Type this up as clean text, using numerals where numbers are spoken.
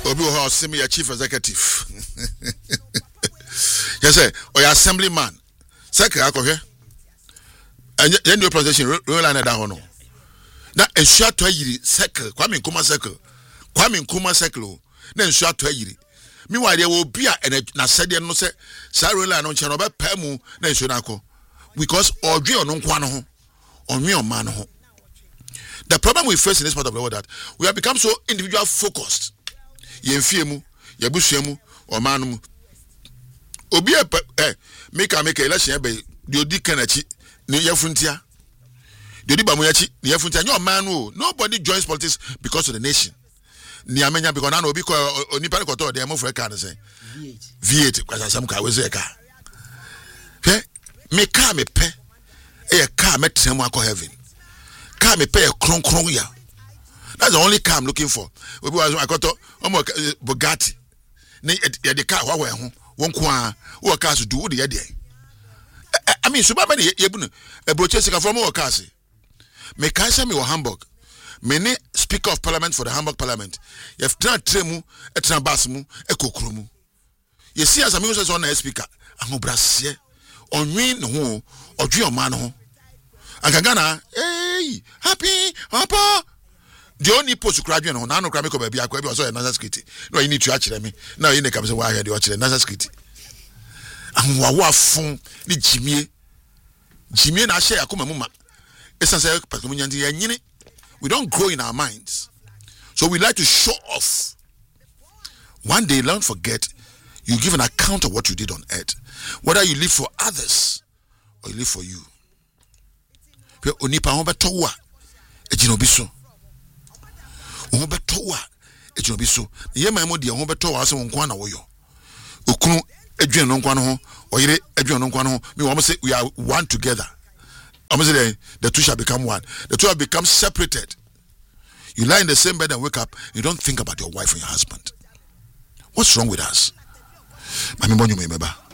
Obi who has semi chief executive. Yes, sir. Or your assemblyman. Second, I here. And then your presentation, roll line down. Now, a short to a circle, Kwame Nkrumah circle. Kwame Nkrumah circle. Then short to a year. Meanwhile, there will be a said no say, Sarah no channel, but Pemu, then Shonako. Because or Geo non quano or me or man. The problem we face in this part of the world that we have become so individual focused. Yenfiemu, Yabushemu, or Manum. Obi make a election by the Odi Kanachi, near Frontier. The Odi Bamuyachi, near Frontier. Your man who nobody joins politics because of the nation. Niamenya because I know because Onipa Koto, they are more for a car. V8, because some car was a car. Me car me pay a car met someone call heaven. Car me pay a cron ya. That's the only car I'm looking for. We was I got Bugatti. The car one kwa who cars to do the idea. I mean, so many a brochesika from our cars. Me kaisa me or Hamburg. Many Speaker of Parliament for the Hamburg Parliament. You have tried Tremu, a Trambasmu, a Kokrumu. You see, as a music on a speaker, I'm a brassier. On me, no, or Gio Mano. Agagana, hey, happy, papa. The only post graduate on Nano Cramico baby, I could also another skitty. No, you need to actually me. Now you come to why I had watched another skitty. I'm Wawafon, the Jimmy and I share a Kumama. It's a Pacumian. We don't grow in our minds. So we like to show off. One day, don't forget, you give an account of what you did on earth. Whether you live for others or you live for you. Onipa hombetowa ejinobiso. Hombetowa ejinobiso. Yema emo dia hombetowa ase wonkwa na woyo. Okunu edwen no nkwa no ho, oyire edwen no nkwa no ho. Me wo say we are one together. I'm saying the two shall become one. The two have become separated. You lie in the same bed and wake up, you don't think about your wife and your husband. What's wrong with us? Mami bonyo me meba.